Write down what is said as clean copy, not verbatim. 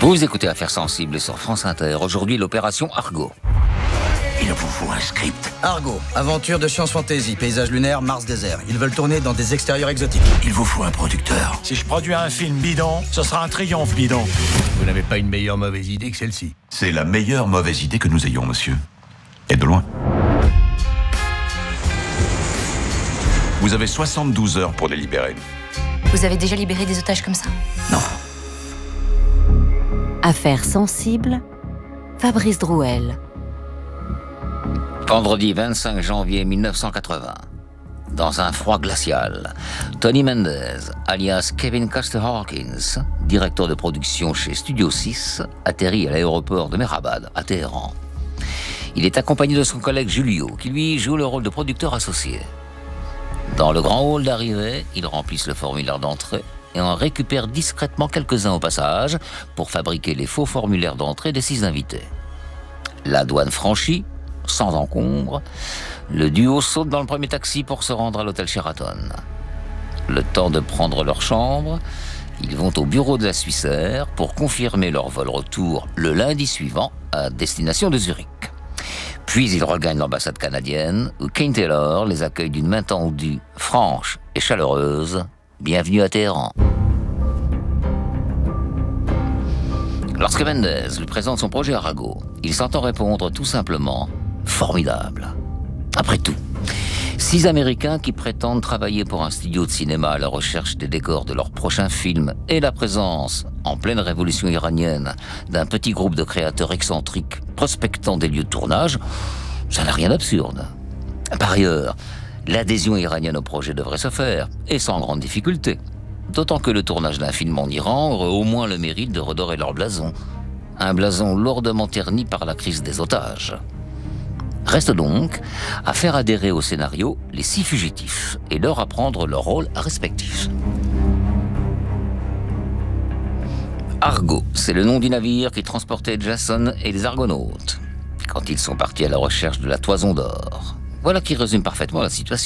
Vous écoutez Affaires sensibles sur France Inter. Aujourd'hui, l'opération Argo. Il vous faut un script. Argo, aventure de science fantasy, paysage lunaire, Mars désert. Ils veulent tourner dans des extérieurs exotiques. Il vous faut un producteur. Si je produis un film bidon, ce sera un triomphe bidon. Vous n'avez pas une meilleure mauvaise idée que celle-ci? C'est la meilleure mauvaise idée que nous ayons, monsieur. Et de loin. Vous avez 72 heures pour les libérer. Vous avez déjà libéré des otages comme ça? Non. Affaires sensibles, Fabrice Drouel. Vendredi 25 janvier 1980. Dans un froid glacial, Tony Mendez, alias Kevin Custer Hawkins, directeur de production chez Studio 6, atterrit à l'aéroport de Mehrabad, à Téhéran. Il est accompagné de son collègue Julio, qui lui joue le rôle de producteur associé. Dans le grand hall d'arrivée, ils remplissent le formulaire d'entrée et en récupèrent discrètement quelques-uns au passage pour fabriquer les faux formulaires d'entrée des 6 invités. La douane franchie, sans encombre, le duo saute dans le premier taxi pour se rendre à l'hôtel Sheraton. Le temps de prendre leur chambre, ils vont au bureau de la Suissair pour confirmer leur vol retour le lundi suivant à destination de Zurich. Puis ils regagnent l'ambassade canadienne où Kane Taylor les accueille d'une main tendue, franche et chaleureuse. Bienvenue à Téhéran. Lorsque Mendez lui présente son projet Argo, il s'entend répondre tout simplement « formidable ». Après tout, 6 Américains qui prétendent travailler pour un studio de cinéma à la recherche des décors de leur prochain film et la présence, en pleine révolution iranienne, d'un petit groupe de créateurs excentriques prospectant des lieux de tournage, ça n'a rien d'absurde. Par ailleurs, l'adhésion iranienne au projet devrait se faire, et sans grande difficulté. D'autant que le tournage d'un film en Iran aurait au moins le mérite de redorer leur blason. Un blason lourdement terni par la crise des otages. Reste donc à faire adhérer au scénario les 6 fugitifs et leur apprendre leur rôle respectif. Argo, c'est le nom du navire qui transportait Jason et les Argonautes quand ils sont partis à la recherche de la toison d'or. Voilà qui résume parfaitement la situation.